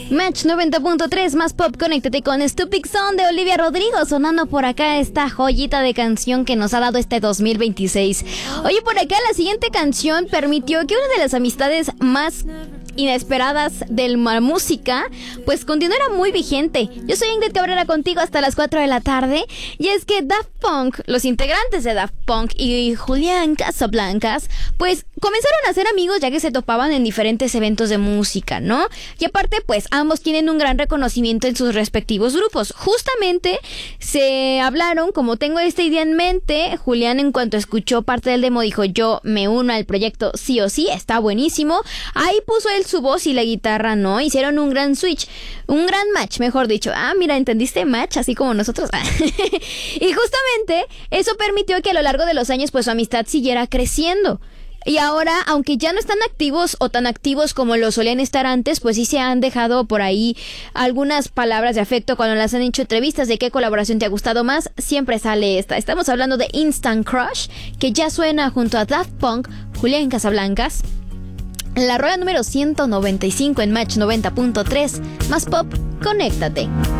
Match 90.3 más pop, conéctate con Stupid Son de Olivia Rodrigo, sonando por acá esta joyita de canción que nos ha dado este 2026. Oye, por acá la siguiente canción permitió que una de las amistades más inesperadas de la música pues continuara muy vigente. Yo soy Ingrid Cabrera contigo hasta las 4 de la tarde, y es que Daft Punk, los integrantes de Daft Punk y Julián Casablancas pues comenzaron a ser amigos ya que se topaban en diferentes eventos de música, ¿no? Y aparte pues ambos tienen un gran reconocimiento en sus respectivos grupos. Justamente se hablaron, como tengo esta idea en mente, Julián en cuanto escuchó parte del demo dijo: yo me uno al proyecto sí o sí, está buenísimo. Ahí puso él su voz y la guitarra, ¿no? Hicieron un gran switch, un gran match, mejor dicho. Ah, mira, ¿entendiste? Match, así como nosotros. Y justamente eso permitió que a lo largo de los años pues su amistad siguiera creciendo. Y ahora, aunque ya no están activos o tan activos como lo solían estar antes, pues sí se han dejado por ahí algunas palabras de afecto cuando las han hecho entrevistas de qué colaboración te ha gustado más. Siempre sale esta. Estamos hablando de Instant Crush, que ya suena junto a Daft Punk, Julián Casablancas. La rola número 195 en Match 90.3. Más pop, conéctate.